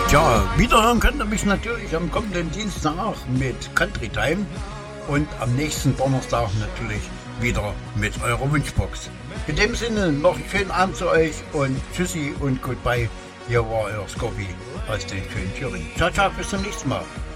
Tja, wiederhören könnt ihr mich natürlich am kommenden Dienstag mit Country Time und am nächsten Donnerstag natürlich wieder mit eurer Wunschbox. In dem Sinne noch einen schönen Abend zu euch und tschüssi und goodbye. Hier war euer Scorpi aus den schönen Thüringen. Ciao, ciao, bis zum nächsten Mal.